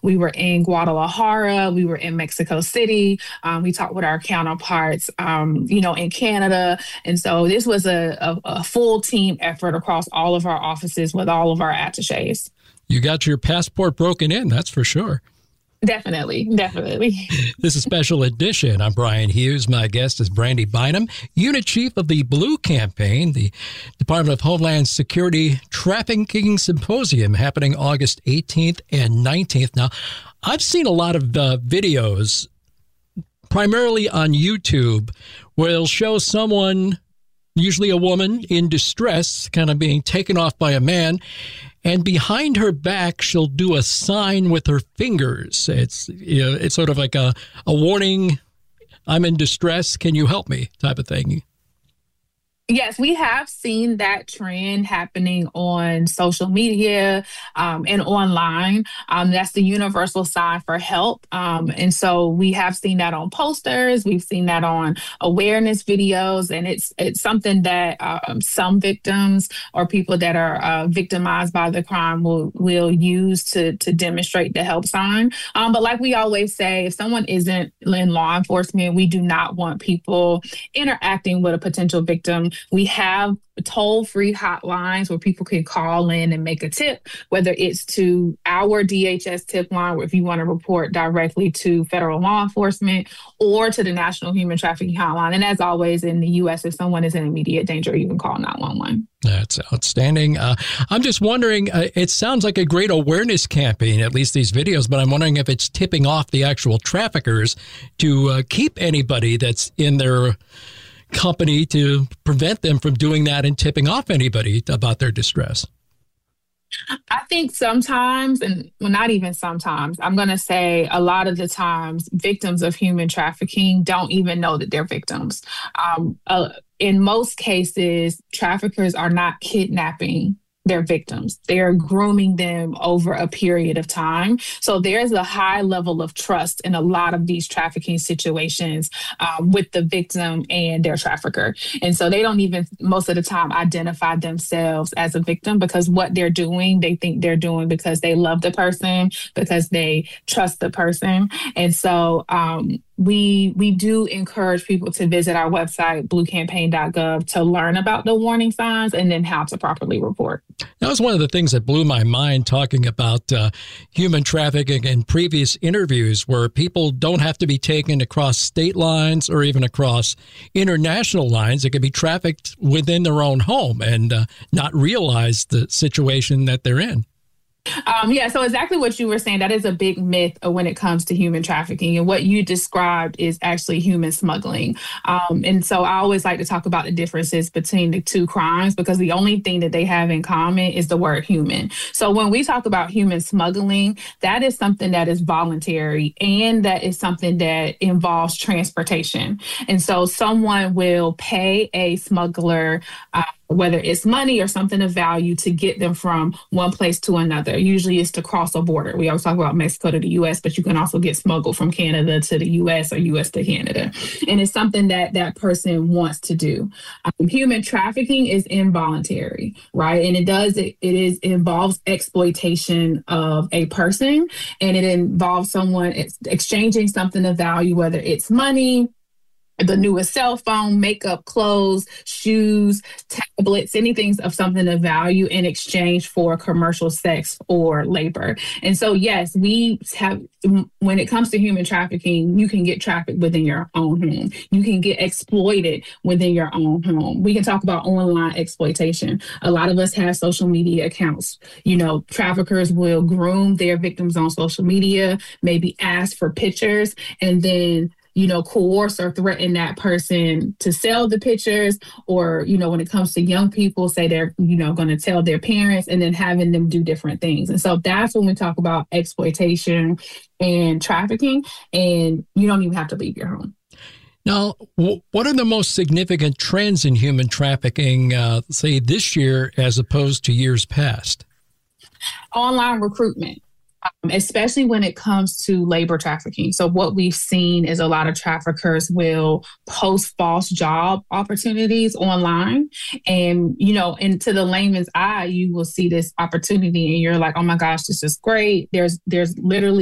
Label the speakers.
Speaker 1: We were in Guadalajara. We were in Mexico City. We talked with our counterparts, in Canada. And so this was a full team effort across all of our offices with all of our attachés.
Speaker 2: You got your passport broken in, that's for sure.
Speaker 1: Definitely.
Speaker 2: This is Special Edition. I'm Brian Hughes. My guest is Brandi Bynum, Unit Chief of the Blue Campaign, the Department of Homeland Security Trafficking Symposium happening August 18th and 19th. Now, I've seen a lot of videos, primarily on YouTube, where they'll show someone, usually a woman, in distress, kind of being taken off by a man. And behind her back, she'll do a sign with her fingers. It's sort of like a warning, I'm in distress, can you help me type of thing.
Speaker 1: Yes, we have seen that trend happening on social media and online. That's the universal sign for help. And so we have seen that on posters. We've seen that on awareness videos. And it's something that some victims or people that are victimized by the crime will use to demonstrate the help sign. But like we always say, if someone isn't in law enforcement, we do not want people interacting with a potential victim. We have toll-free hotlines where people can call in and make a tip, whether it's to our DHS tip line, where if you want to report directly to federal law enforcement, or to the National Human Trafficking Hotline. And as always in the U.S., if someone is in immediate danger, you can call 911.
Speaker 2: That's outstanding. I'm just wondering, it sounds like a great awareness campaign, at least these videos, but I'm wondering if it's tipping off the actual traffickers to keep anybody that's in their company, to prevent them from doing that and tipping off anybody about their distress.
Speaker 1: I think sometimes, and well, not even sometimes, I'm going to say a lot of the times, victims of human trafficking don't even know that they're victims. In most cases, traffickers are not kidnapping their victims. They're grooming them over a period of time. So there's a high level of trust in a lot of these trafficking situations with the victim and their trafficker. And so they don't even, most of the time, identify themselves as a victim, because what they're doing, they think they're doing because they love the person, because they trust the person. And so we do encourage people to visit our website, bluecampaign.gov, to learn about the warning signs and then how to properly report.
Speaker 2: That was one of the things that blew my mind, talking about human trafficking in previous interviews, where people don't have to be taken across state lines or even across international lines. They can be trafficked within their own home and not realize the situation that they're in.
Speaker 1: So exactly what you were saying, that is a big myth when it comes to human trafficking. And what you described is actually human smuggling. And so I always like to talk about the differences between the two crimes, because the only thing that they have in common is the word human. So when we talk about human smuggling, that is something that is voluntary, and that is something that involves transportation. And so someone will pay a smuggler, whether it's money or something of value, to get them from one place to another. Usually it's to cross a border. We always talk about Mexico to the U.S., but you can also get smuggled from Canada to the U.S. or U.S. to Canada. And it's something that that person wants to do. Human trafficking is involuntary, right? And it involves exploitation of a person, and it involves someone exchanging something of value, whether it's money, the newest cell phone, makeup, clothes, shoes, tablets, anything of something of value in exchange for commercial sex or labor. And so, yes, we have, when it comes to human trafficking, you can get trafficked within your own home. You can get exploited within your own home. We can talk about online exploitation. A lot of us have social media accounts. Traffickers will groom their victims on social media, maybe ask for pictures, and then coerce or threaten that person to sell the pictures, or, when it comes to young people, say they're, going to tell their parents, and then having them do different things. And so that's when we talk about exploitation and trafficking, and you don't even have to leave your home.
Speaker 2: Now, what are the most significant trends in human trafficking, say this year, as opposed to years past?
Speaker 1: Online recruitment. Especially when it comes to labor trafficking. So what we've seen is a lot of traffickers will post false job opportunities online. And, and to the layman's eye, you will see this opportunity and you're like, oh my gosh, this is great. There's literally